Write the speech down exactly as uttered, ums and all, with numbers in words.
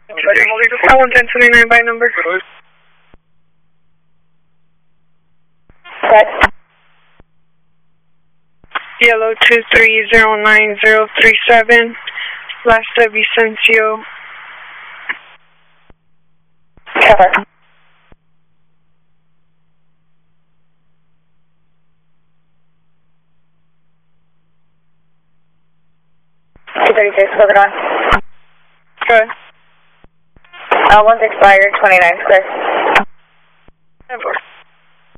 I want ten twenty-nine by number. What? Yellow two three zero nine zero three seven. Last of Vicencio. Cover. two thirty-six, hold it on. Good. Uh, one's expired, twenty-nine, clear.